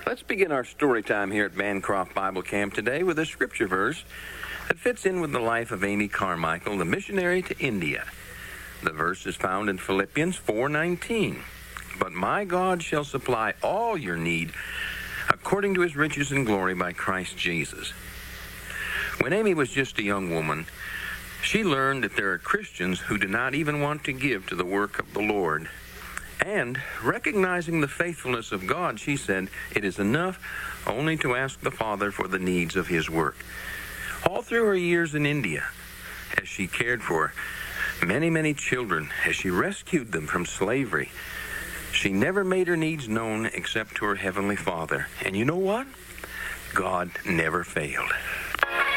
Let's begin our story time here at Bancroft Bible Camp today with a scripture verse that fits in with the life of Amy Carmichael, the missionary to India. The verse is found in Philippians 4:19. But my God shall supply all your need according to his riches and glory by Christ Jesus. When Amy was just a young woman, she learned that there are Christians who do not even want to give to the work of the Lord. And recognizing the faithfulness of God, she said, it is enough only to ask the Father for the needs of his work. All through her years in India, as she cared for many, many children, as she rescued them from slavery, she never made her needs known except to her Heavenly Father. And you know what? God never failed.